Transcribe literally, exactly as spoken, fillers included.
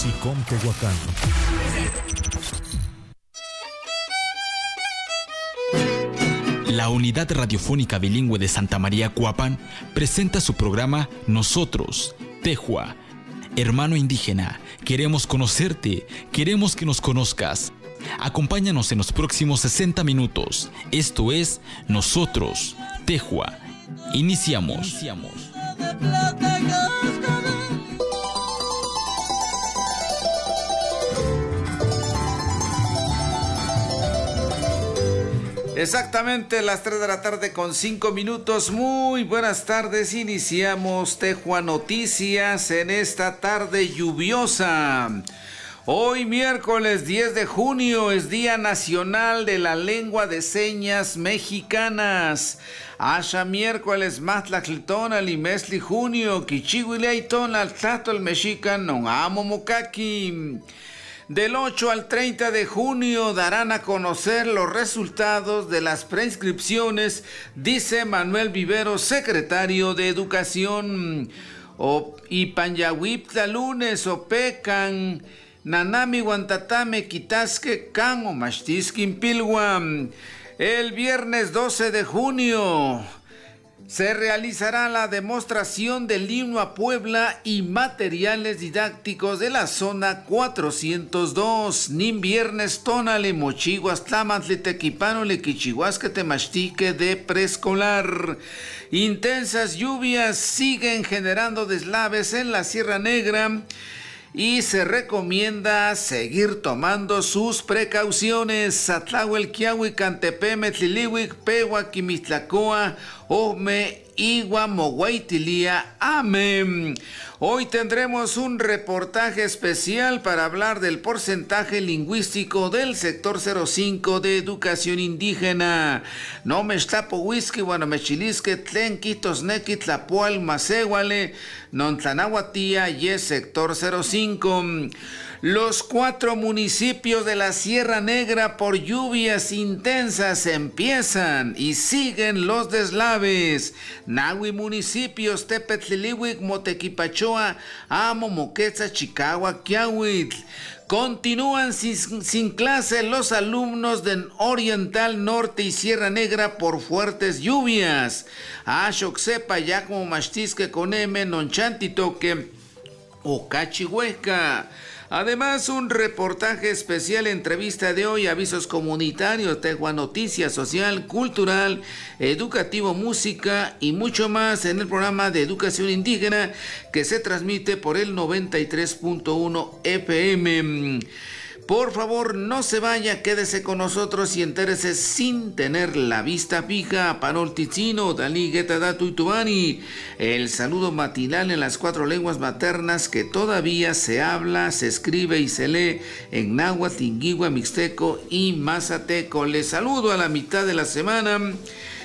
SICOM Tehuacán. La Unidad Radiofónica Bilingüe de Santa María Cuapan presenta su programa Nosotros, Tehua. Hermano indígena, queremos conocerte, queremos que nos conozcas. Acompáñanos en los próximos sesenta minutos. Esto es Nosotros, Tehua. Iniciamos. Iniciamos. Exactamente las tres de la tarde con cinco minutos. Muy buenas tardes. Iniciamos Tehua Noticias en esta tarde lluviosa. Hoy miércoles diez de junio es Día Nacional de la Lengua de Señas Mexicanas. Asha miércoles matlaclitonal y mesli junio kichihuileitonal tlatol mexican non amo mokaki. Del ocho al treinta de junio darán a conocer los resultados de las preinscripciones, dice Manuel Vivero, secretario de Educación. O, y Panyahuiptla lunes o pecan, nanami guantatame quitasque can o machtisquin pilguam. El viernes doce de junio se realizará la demostración del himno a Puebla y materiales didácticos de la zona cuatrocientos dos. Nin viernes tonale mochiguas tlamatli tequipanole quichihuasque temachtique de preescolar. Intensas lluvias siguen generando deslaves en la Sierra Negra y se recomienda seguir tomando sus precauciones. Satlahuel, Kiahui, Cantepe, Metlilihuic, Pehuac, Quimistlacoa, Ome, Igua, Moguaitilia. Amén. Hoy tendremos un reportaje especial para hablar del porcentaje lingüístico del sector cero cinco de educación indígena. No me estapo whisky, bueno me chilisque, tlen quitos nequi, tlapual, macehuale, non tlanahuatía y es sector cero cinco. Los cuatro municipios de la Sierra Negra por lluvias intensas empiezan y siguen los deslaves. Nahui municipios Tepetlilihuic, Motequipachoa, Amo, Moquetza, Chicagua, Quiahuitl. Continúan sin, sin clase los alumnos de Oriental, Norte y Sierra Negra por fuertes lluvias. Axoxepa, ya como Machtisque, Coneme, Nonchantitoque, Ocachihueca. Además, un reportaje especial, entrevista de hoy, avisos comunitarios, Tehua Noticias, social, cultural, educativo, música y mucho más en el programa de educación indígena que se transmite por el noventa y tres punto uno F M. Por favor, no se vaya, quédese con nosotros y entérese sin tener la vista fija. Panol Ticino, Dalí, Gueta, Datu y Tubani. El saludo matinal en las cuatro lenguas maternas que todavía se habla, se escribe y se lee en náhuatl, inguigua, mixteco y mazateco. Les saludo a la mitad de la semana